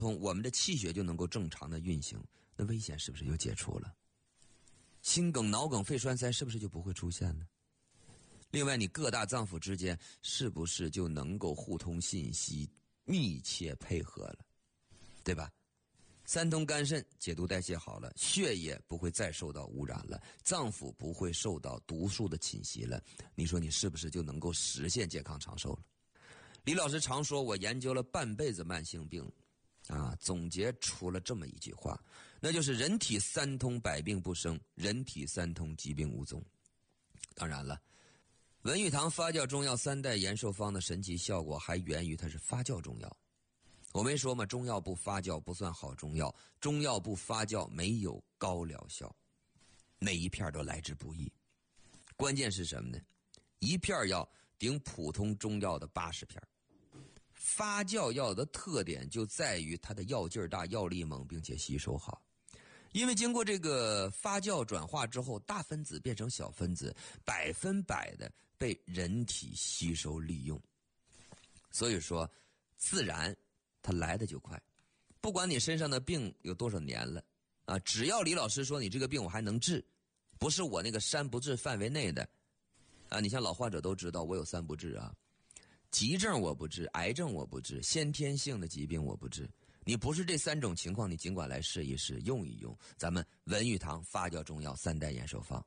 我们的气血就能够正常的运行，那危险是不是就解除了？心梗、脑梗、肺栓塞是不是就不会出现了？另外，你各大脏腑之间是不是就能够互通信息，密切配合了，对吧？三通肝肾，解毒代谢好了，血液不会再受到污染了，脏腑不会受到毒素的侵袭了，你说你是不是就能够实现健康长寿了？李老师常说，我研究了半辈子慢性病总结出了这么一句话，那就是人体三通，百病不生，人体三通，疾病无踪。当然了，文玉堂发酵中药3代延寿方的神奇效果还源于它是发酵中药。我没说嘛，中药不发酵不算好中药，中药不发酵没有高疗效，每一片都来之不易。关键是什么呢？一片药顶普通中药的80片。发酵药的特点就在于它的药劲儿大，药力猛，并且吸收好。因为经过这个发酵转化之后，大分子变成小分子，100%的被人体吸收利用。所以说自然它来的就快，不管你身上的病有多少年了只要李老师说你这个病我还能治，不是我那个3不治范围内的你像老患者都知道我有3不治急症我不治，癌症我不治，先天性的疾病我不治。你不是这3种情况，你尽管来试一试，用一用咱们文玉堂发酵中药3代延寿方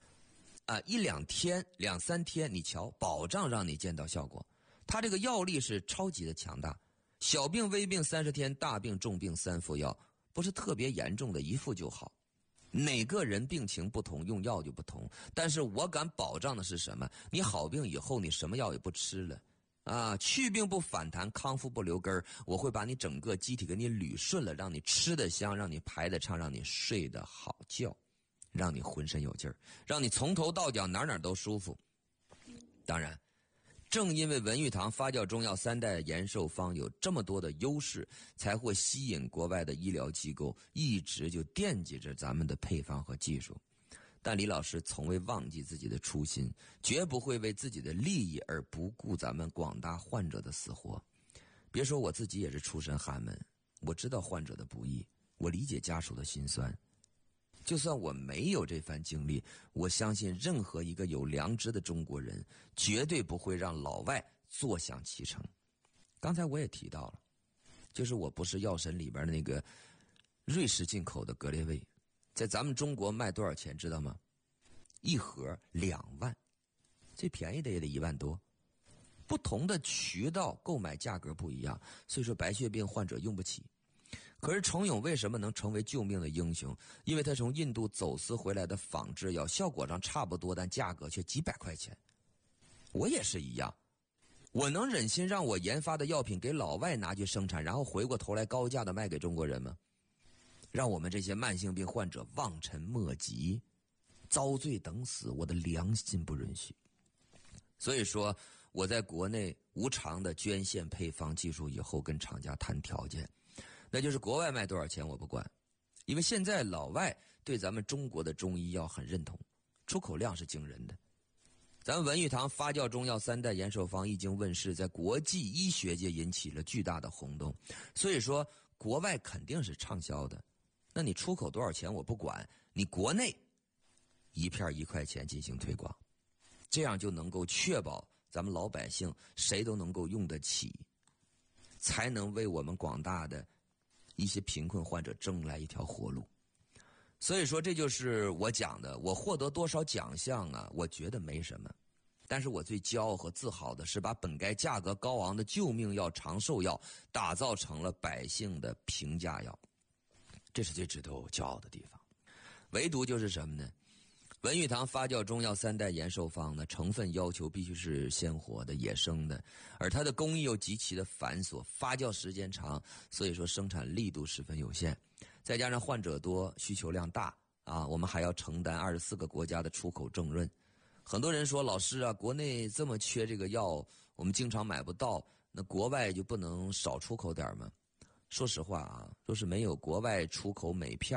1-2天2-3天你瞧，保障让你见到效果。它这个药力是超级的强大，小病微病30天，大病重病3副药，不是特别严重的1副就好。哪个人病情不同，用药就不同，但是我敢保障的是什么？你好病以后，你什么药也不吃了去病不反弹，康复不留根，我会把你整个机体给你捋顺了，让你吃得香，让你排得畅，让你睡得好觉，让你浑身有劲儿，让你从头到脚哪都舒服。当然，正因为文玉堂发酵中药3代延寿方有这么多的优势，才会吸引国外的医疗机构一直就惦记着咱们的配方和技术。但李老师从未忘记自己的初心，绝不会为自己的利益而不顾咱们广大患者的死活。别说我自己也是出身寒门，我知道患者的不易，我理解家属的辛酸。就算我没有这番经历，我相信任何一个有良知的中国人绝对不会让老外坐享其成。刚才我也提到了，就是我不是药神里边的那个瑞士进口的格列卫，在咱们中国卖多少钱知道吗？1盒2万，最便宜的也得1万多。不同的渠道购买价格不一样，所以说白血病患者用不起。可是程勇为什么能成为救命的英雄？因为他从印度走私回来的仿制药，效果上差不多，但价格却几百块钱。我也是一样，我能忍心让我研发的药品给老外拿去生产，然后回过头来高价的卖给中国人吗？让我们这些慢性病患者望尘莫及，遭罪等死，我的良心不允许。所以说我在国内无偿的捐献配方技术以后，跟厂家谈条件，那就是国外卖多少钱我不管，因为现在老外对咱们中国的中医药很认同，出口量是惊人的。咱们文玉堂发酵中药3代延寿方一经问世，在国际医学界引起了巨大的轰动，所以说国外肯定是畅销的。那你出口多少钱我不管，你国内一片1块钱进行推广，这样就能够确保咱们老百姓谁都能够用得起，才能为我们广大的一些贫困患者争来一条活路。所以说这就是我讲的，我获得多少奖项我觉得没什么，但是我最骄傲和自豪的是把本该价格高昂的救命药、长寿药打造成了百姓的平价药，这是最值得我骄傲的地方。唯独就是什么呢？文玉堂发酵中药3代延寿方呢，成分要求必须是鲜活的、野生的，而它的工艺又极其的繁琐，发酵时间长，所以说生产力度十分有限。再加上患者多，需求量大我们还要承担24个国家的出口证润。很多人说，老师国内这么缺这个药，我们经常买不到，那国外就不能少出口点吗？说实话若是没有国外出口每片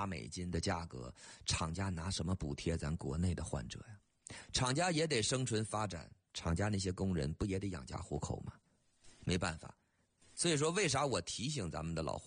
$8的价格，厂家拿什么补贴咱国内的患者呀？厂家也得生存发展，厂家那些工人不也得养家糊口吗？没办法， 所以说，为啥我提醒咱们的老